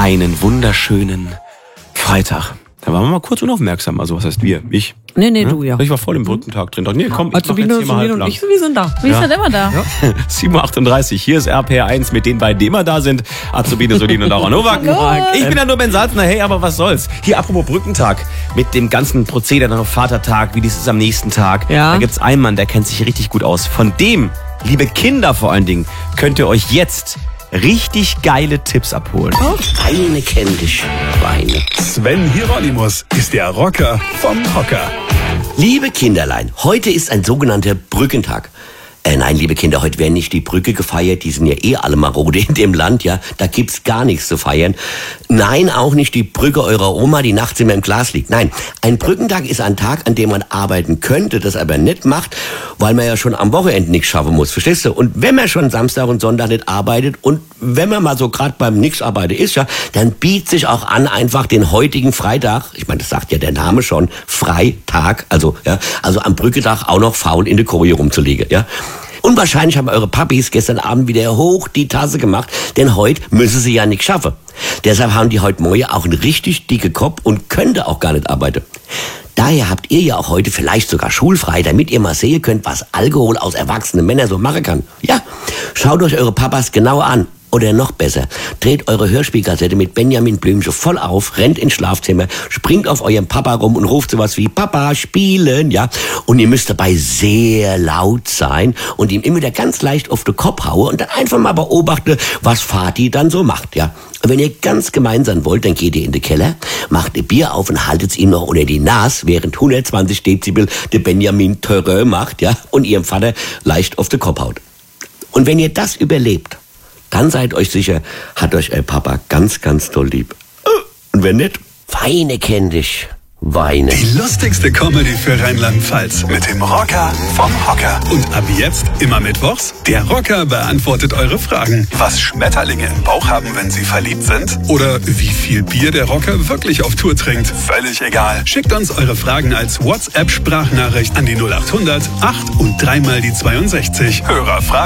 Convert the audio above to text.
einen wunderschönen Freitag. Da waren wir mal kurz unaufmerksam. Also was heißt wir? Ich. Nee, du ja. Ich war voll im Brückentag drin. Nee, komm, ich mach Azubine jetzt hier mal halblang. und ich, wir sind da. Wir sind immer da. Ja. 7.38 Uhr, hier ist RPR1 mit den beiden, die immer da sind. Azubine, Solin und Laura Nowak. Ich bin ja nur Ben Salzner, hey, aber was soll's. Hier, apropos Brückentag, mit dem ganzen Prozedere, dann noch Vatertag, wie das ist am nächsten Tag. Ja. Da gibt's einen Mann, der kennt sich richtig gut aus. Von dem, liebe Kinder vor allen Dingen, könnt ihr euch jetzt richtig geile Tipps abholen. Weine kenn dich, Weine. Sven Hieronymus ist der Rocker vom Hocker. Liebe Kinderlein, heute ist ein sogenannter Brückentag. Nein, liebe Kinder, heute werden nicht die Brücke gefeiert, die sind ja eh alle marode in dem Land, ja. Da gibt's gar nichts zu feiern. Nein, auch nicht die Brücke eurer Oma, die nachts immer im Glas liegt. Nein, ein Brückentag ist ein Tag, an dem man arbeiten könnte, das aber nicht macht, weil man ja schon am Wochenende nichts schaffen muss, verstehst du? Und wenn man schon Samstag und Sonntag nicht arbeitet und wenn man mal so gerade beim Nix-Arbeiten ist, ja, dann bietet sich auch an, einfach den heutigen Freitag, ich meine, das sagt ja der Name schon, Freitag, also am Brückentag auch noch faul in der Koje rumzulegen, ja. Und wahrscheinlich haben eure Papis gestern Abend wieder hoch die Tasse gemacht, denn heute müssen sie ja nichts schaffen. Deshalb haben die heute Morgen auch einen richtig dicken Kopf und könnte auch gar nicht arbeiten. Daher habt ihr ja auch heute vielleicht sogar schulfrei, damit ihr mal sehen könnt, was Alkohol aus erwachsenen Männern so machen kann. Ja, schaut euch eure Papas genau an. Oder noch besser, dreht eure Hörspielkassette mit Benjamin Blümchen voll auf, rennt ins Schlafzimmer, springt auf eurem Papa rum und ruft sowas wie Papa, spielen, ja. Und ihr müsst dabei sehr laut sein und ihm immer wieder ganz leicht auf den Kopf hauen und dann einfach mal beobachten, was Vati dann so macht, ja. Und wenn ihr ganz gemein sein wollt, dann geht ihr in den Keller, macht ihr Bier auf und haltet's ihm noch unter die Nase, während 120 Dezibel der Benjamin Terrain macht, ja, und ihrem Vater leicht auf den Kopf haut. Und wenn ihr das überlebt, dann seid euch sicher, hat euch euer Papa ganz, ganz toll lieb. Und wenn nicht, Weine kenn dich, Weine. Die lustigste Comedy für Rheinland-Pfalz mit dem Rocker vom Hocker. Und ab jetzt, immer mittwochs, der Rocker beantwortet eure Fragen. Was Schmetterlinge im Bauch haben, wenn sie verliebt sind? Oder wie viel Bier der Rocker wirklich auf Tour trinkt? Völlig egal. Schickt uns eure Fragen als WhatsApp-Sprachnachricht an die 0800 8 und 3 mal die 62. Hörerfragen.